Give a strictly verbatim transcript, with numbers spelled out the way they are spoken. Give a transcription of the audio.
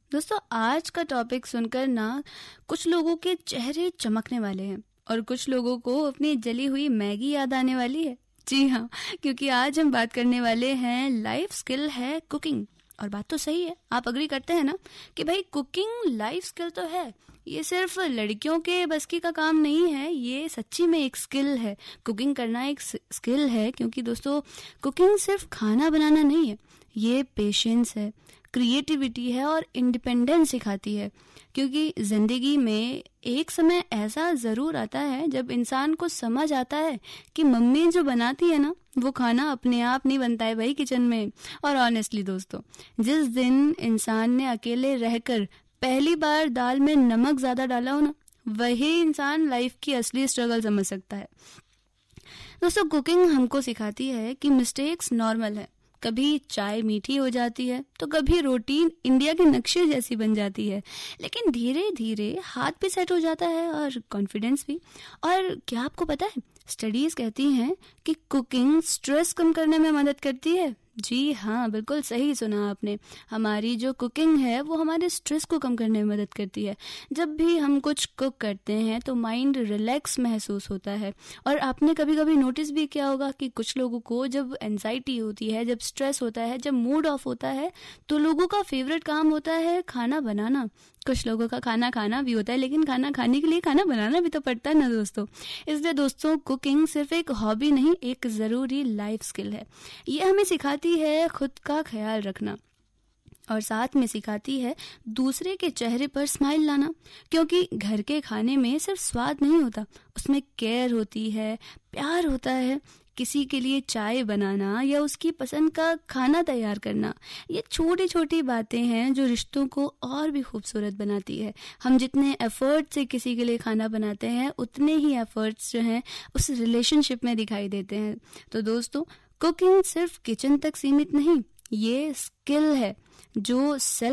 दोस्तों आज का टॉपिक सुनकर ना कुछ लोगों के चेहरे चमकने वाले हैं और कुछ लोगों को अपनी जली हुई मैगी याद आने वाली है। जी हाँ, क्योंकि आज हम बात करने वाले हैं लाइफ स्किल है कुकिंग। और बात तो सही है, आप अग्री करते हैं ना कि भाई कुकिंग लाइफ स्किल तो है। ये सिर्फ लड़कियों के बस की का काम नहीं है, ये सच्ची में एक स्किल है। कुकिंग करना एक स्किल है क्योंकि दोस्तों कुकिंग सिर्फ खाना बनाना नहीं है, ये पेशेंस है, क्रिएटिविटी है और इंडिपेंडेंस सिखाती है। क्योंकि जिंदगी में एक समय ऐसा जरूर आता है जब इंसान को समझ आता है कि मम्मी जो बनाती है ना वो खाना अपने आप नहीं बनता है भाई किचन में। और ऑनेस्टली दोस्तों, जिस दिन इंसान ने अकेले रहकर पहली बार दाल में नमक ज्यादा डाला हो ना, वही इंसान लाइफ की असली स्ट्रगल समझ सकता है। दोस्तों कुकिंग हमको सिखाती है कि मिस्टेक्स नॉर्मल है। कभी चाय मीठी हो जाती है तो कभी रोटी इंडिया के नक्शे जैसी बन जाती है, लेकिन धीरे धीरे हाथ भी सेट हो जाता है और कॉन्फिडेंस भी। और क्या आपको पता है, स्टडीज कहती हैं कि कुकिंग स्ट्रेस कम करने में मदद करती है। जी हाँ, बिल्कुल सही सुना आपने। हमारी जो कुकिंग है वो हमारे स्ट्रेस को कम करने में मदद करती है। जब भी हम कुछ कुक करते हैं तो माइंड रिलैक्स महसूस होता है। और आपने कभी कभी नोटिस भी किया होगा कि कुछ लोगों को जब एंजाइटी होती है, जब स्ट्रेस होता है, जब मूड ऑफ होता है, तो लोगों का फेवरेट काम होता है खाना बनाना। कुछ लोगों का खाना खाना भी होता है, लेकिन खाना खाने के लिए खाना बनाना भी तो पड़ता है ना दोस्तों। इसलिए दोस्तों कुकिंग सिर्फ एक हॉबी नहीं, एक जरूरी लाइफ स्किल है। ये हमें सिखाती है खुद का ख्याल रखना और साथ में सिखाती है दूसरे के चेहरे पर स्माइल लाना। क्योंकि घर के खाने में सिर्फ स्वाद नहीं होता, उसमें केयर होती है, प्यार होता है। किसी के लिए चाय बनाना या उसकी पसंद का खाना तैयार करना, ये छोटी छोटी बातें हैं जो रिश्तों को और भी खूबसूरत बनाती है। हम जितने एफर्ट से किसी के लिए खाना बनाते हैं, उतने ही एफर्ट्स जो हैं उस रिलेशनशिप में दिखाई देते हैं। तो दोस्तों कुकिंग सिर्फ किचन तक सीमित नहीं, ये स्किल है जो सेल्फ